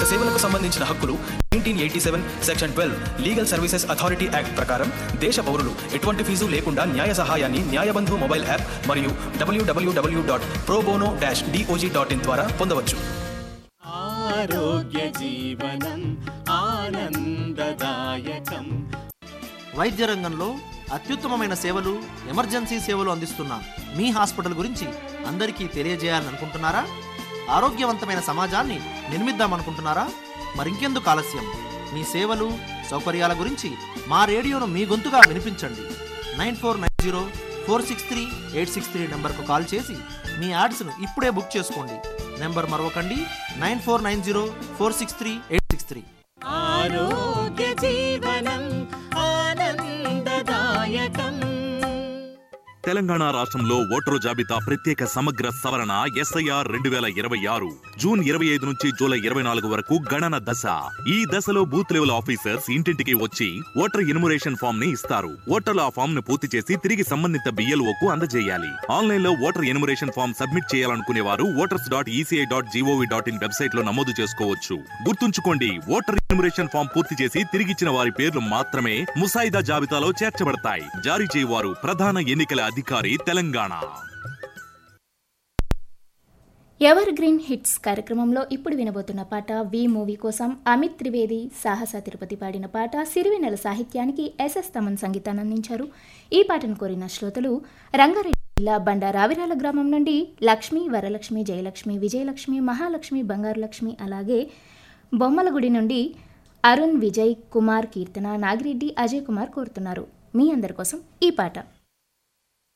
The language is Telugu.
సామాజిక సేవలకు సంబంధించిన హక్కులు 1987 section 12 legal services authority act ప్రకారం దేశ పౌరులు ఎటువంటి ఫీజు లేకుండా న్యాయ సహాయాన్ని న్యాయబంధు మొబైల్ యాప్ మరియు www.probono-dog.in ద్వారా పొందవచ్చు. ఆరోగ్య జీవనం ఆనందదాయకం. వైద్య రంగంలో అత్యుత్తమమైన సేవలు, ఎమర్జెన్సీ సేవలు అందిస్తున్న మీ హాస్పిటల్ గురించి అందరికీ తెలియజేయాలని అనుకుంటున్నారా? ఆరోగ్యవంతమైన సమాజాన్ని నిర్మిద్దామనుకుంటున్నారా? మరింకెందుకు ఆలస్యం? మీ సేవలు, సౌకర్యాల గురించి మా రేడియోను మీ గొంతుగా వినిపించండి. 9490463863 నెంబర్కు కాల్ చేసి మీ యాడ్స్ను ఇప్పుడే బుక్ చేసుకోండి. నెంబర్ మరొకండి, 9490463863. ఆరోగ్య జీవనం ఆనందదాయకం. తెలంగాణ రాష్ట్రంలో ఓటరు జాబితా ప్రత్యేక సమగ్ర సవరణ SIR 2026 జూన్ 25 నుంచి జూలై 24 వరకు గణన దశ. ఈ దశలో బూత్ లెవెల్ ఆఫీసర్స్ ఇంటింటికి వచ్చి ఓటర్ ఎన్యుమరేషన్ ఫామ్ ని ఇస్తారు. ఓటర్లు ఆ ఫామ్ ను పూర్తి చేసి తిరిగి సంబంధిత BLOకు అందజేయాలి. ఆన్లైన్ లో ఓటర్ ఎన్యుమరేషన్ ఫామ్ సబ్మిట్ చేయాలనుకునే వారు voters.eci.gov.in వెబ్సైట్ లో నమోదు చేసుకోవచ్చు. గుర్తుంచుకోండి, ఓటర్ ఎన్యుమరేషన్ ఫామ్ పూర్తి చేసి తిరిగిచ్చిన వారి పేర్లు మాత్రమే ముసాయిదా జాబితాలో చేర్చబడతాయి. జారీ చేయవారు ప్రధాన ఎన్నికల అధికారి, తెలంగాణ. ఎవర్ గ్రీన్ హిట్స్ కార్యక్రమంలో ఇప్పుడు వినబోతున్న పాట వి మూవీ కోసం అమిత్ త్రివేది, సాహస తిరుపతి పాడిన పాట. సిరివెన్నెల సాహిత్యానికి SS తమన్ సంగీతాన్ని అందించారు. ఈ పాటను కోరిన శ్రోతలు రంగారెడ్డి జిల్లా బండా రావిరాల గ్రామం నుండి లక్ష్మి, వరలక్ష్మి, జయలక్ష్మి, విజయలక్ష్మి, మహాలక్ష్మి, బంగారు లక్ష్మి, అలాగే బొమ్మలగుడి నుండి అరుణ్, విజయ్ కుమార్, కీర్తన, నాగిరెడ్డి, అజయ్ కుమార్ కోరుతున్నారు. మీ అందరి కోసం ఈ పాట.